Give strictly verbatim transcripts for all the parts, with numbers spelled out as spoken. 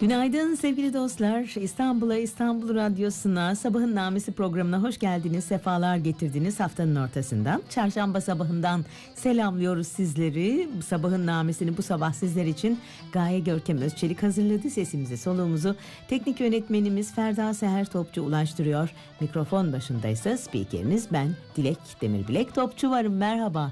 Günaydın sevgili dostlar. İstanbul'a, İstanbul Radyosu'na, Sabahın Namesi programına hoş geldiniz, sefalar getirdiniz haftanın ortasından. Çarşamba sabahından selamlıyoruz sizleri. Sabahın Namesi'ni bu sabah sizler için Gaye Görkem Özçelik hazırladı. Sesimizi, soluğumuzu teknik yönetmenimiz Ferda Seher Topçu ulaştırıyor. Mikrofon başındaysa spikeriniz ben Dilek Demirbilek. Topçu varım, merhaba.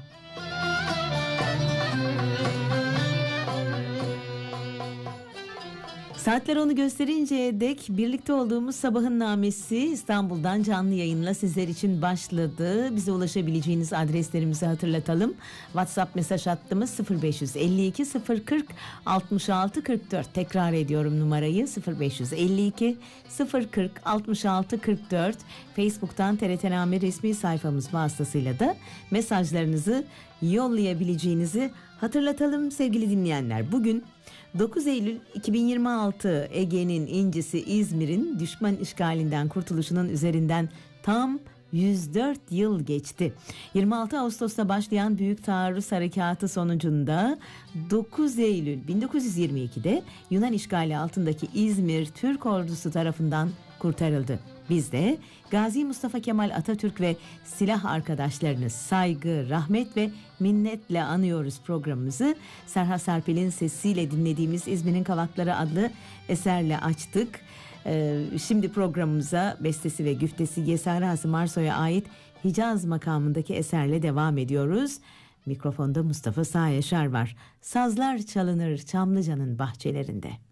Saatler onu gösterinceye dek birlikte olduğumuz Sabahın Namesi İstanbul'dan canlı yayınla sizler için başladı. Bize ulaşabileceğiniz adreslerimizi hatırlatalım. WhatsApp mesaj hattımız sıfır beş elli iki sıfır kırk altmış altı kırk dört. Tekrar ediyorum numarayı sıfır beş elli iki sıfır kırk altmış altı kırk dört. Facebook'tan T R T Name resmi sayfamız vasıtasıyla da mesajlarınızı yollayabileceğinizi hatırlatalım sevgili dinleyenler. Bugün dokuz Eylül iki bin yirmi altı, Ege'nin incisi İzmir'in düşman işgalinden kurtuluşunun üzerinden tam yüz dört yıl geçti. yirmi altı Ağustos'ta başlayan Büyük Taarruz Harekatı sonucunda dokuz Eylül bin dokuz yüz yirmi ikide Yunan işgali altındaki İzmir Türk ordusu tarafından kurtarıldı. Biz de Gazi Mustafa Kemal Atatürk ve silah arkadaşlarını saygı, rahmet ve minnetle anıyoruz programımızı. Serhat Serpil'in sesiyle dinlediğimiz İzmir'in Kavakları adlı eserle açtık. Ee, şimdi programımıza bestesi ve güftesi Yesari Hasım Arsoy'a ait Hicaz makamındaki eserle devam ediyoruz. Mikrofonda Mustafa Sağ Yaşar var. Sazlar çalınır Çamlıca'nın bahçelerinde.